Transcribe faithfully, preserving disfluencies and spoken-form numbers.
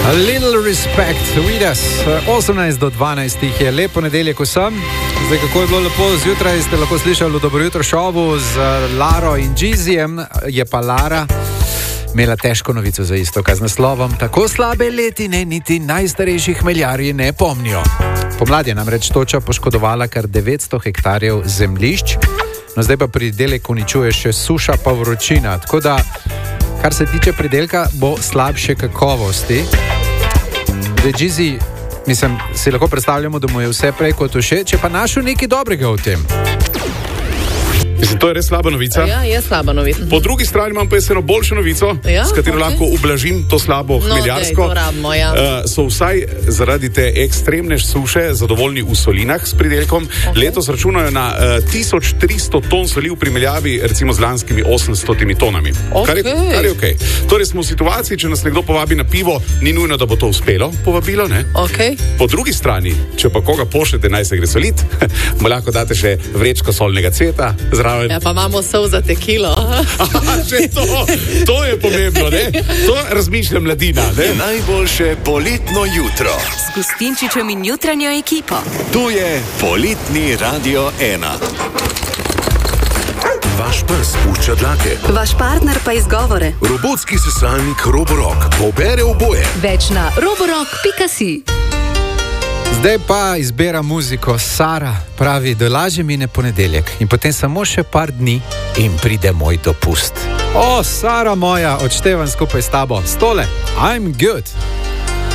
A little respect with us. osemnajst do dvanajst je lepo nedeljek vsem. Zdaj, kako je bilo lepo zjutraj, ste lahko slišali v Dobro jutro šovu z Laro in Gizijem. Je pa Lara imela težko novico za Iztoka z naslovom: tako slabe letine niti najstarejši hmeljarji ne pomnijo. Pomlad je namreč toča poškodovala kar devetsto hektarjev zemljišč, no zdaj pa pridelek uničuje še suša pa vročina. Tako da, kar se tiče pridelka, bo slabše kakovosti. Zdaj, Gizi, mislim, si lahko predstavljamo, da mu je vse prej kot všeč, če pa našel nekaj dobrega v tem. Mislim, to je res slaba novica. Ja, je slaba novica. Po drugi strani imam pa jaz eno boljšo novico, ja, s katero okay. lahko ublažim to slabo hmeljarsko. No, dej, to rabimo, ja. uh, so vsaj zaradi te ekstremne suše zadovoljni v solinah s pridelkom. Okay. Letos računajo na uh, tisoč tristo ton soli v primerjavi recimo z lanskimi osemsto tonami. Okay. Kar je, kar je okay. Torej smo v situaciji, če nas nekdo povabi na pivo, ni nujno, da bo to uspelo, povabilo, ne? Okay. Po drugi strani, če pa koga pošljete, naj se gre solit, mu lahko date še vrečko solnega cveta. Ja, pa imamo sol za tekilo. Aha, že to, to je pomembno, ne? To razmišlja mladina, ne? Najboljše poletno jutro. S Gustinčičem in jutranjo ekipo. Tu je Poletni Radio ena. Vaš pes pušča dlake. Vaš partner pa izgovore. Robotski sesalnik Roborock pobere oboje. Več na roborock pika si. Zdaj pa izbira muziko. Sara pravi, da lažje mine ponedeljek in potem samo še par dni in pride moj dopust. O, Sara moja, odštevam skupaj s tabo. Stole, I'm good.